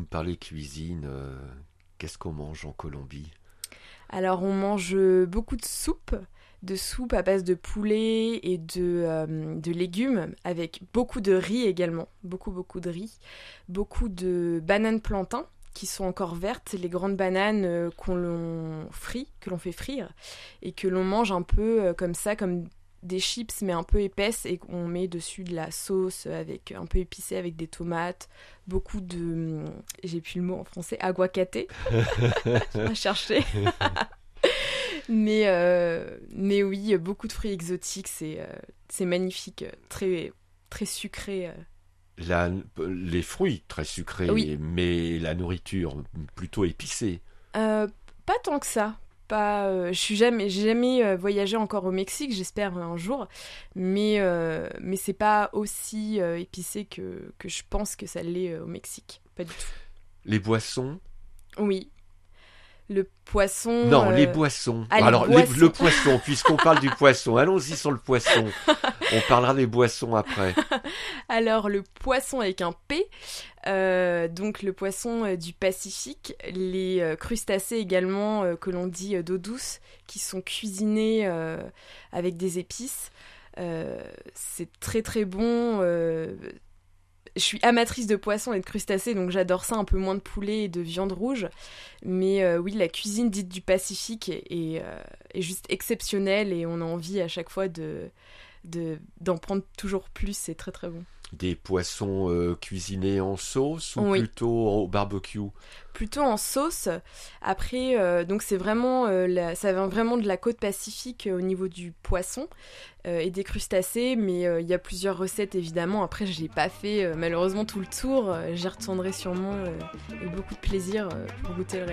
parler cuisine. Qu'est-ce qu'on mange en Colombie? Alors, on mange beaucoup de soupe à base de poulet et de légumes, avec beaucoup de riz également, beaucoup de riz, beaucoup de bananes plantains qui sont encore vertes, les grandes bananes que l'on fait frire et que l'on mange un peu comme ça, comme des chips mais un peu épaisses et qu'on met dessus de la sauce avec un peu épicée avec des tomates, beaucoup de, j'ai plus le mot en français, aguacate, je vais chercher. Mais oui, beaucoup de fruits exotiques, c'est magnifique, très, très sucré. Les fruits très Oui, sucrés, mais la nourriture plutôt épicée. pas tant que ça. J'ai jamais voyagé encore au Mexique, j'espère un jour, mais c'est pas aussi épicé que je pense que ça l'est au Mexique, pas du tout. Les boissons. Oui, le poisson. Non, les boissons. Ah, les Alors, le boissons. poisson, puisqu'on parle du poisson, allons-y sur le poisson. On parlera des boissons après. Alors, le poisson avec un P, donc le poisson du Pacifique, les crustacés également, que l'on dit d'eau douce, qui sont cuisinés avec des épices. C'est très très bon. Je suis amatrice de poisson et de crustacés, donc j'adore ça, un peu moins de poulet et de viande rouge. Mais oui, la cuisine dite du Pacifique est juste exceptionnelle et on a envie à chaque fois d'en prendre toujours plus, c'est très très bon. Des poissons cuisinés en sauce ou Oui, plutôt au barbecue? plutôt en sauce. Après, donc c'est vraiment, ça vient vraiment de la côte pacifique au niveau du poisson et des crustacés, mais il y a plusieurs recettes évidemment. Après, je n'ai pas fait malheureusement tout le tour. J'y retournerai sûrement avec beaucoup de plaisir pour goûter le